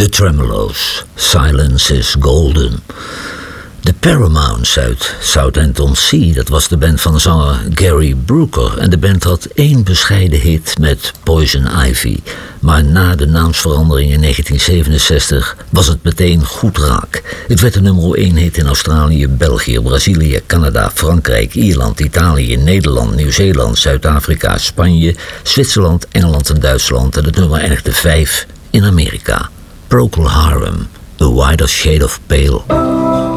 The Tremolos, Silence is Golden. De Paramounts uit Southampton-Sea, dat was de band van zanger Gary Brooker. En de band had 1 bescheiden hit met Poison Ivy. Maar na de naamsverandering in 1967 was het meteen goed raak. Het werd de nummer 1 hit in Australië, België, Brazilië, Canada, Frankrijk, Ierland, Italië, Nederland, Nieuw-Zeeland, Zuid-Afrika, Spanje, Zwitserland, Engeland en Duitsland. En het nummer eindigde 5 in Amerika. Procol Harum, A Wider Shade of Pale.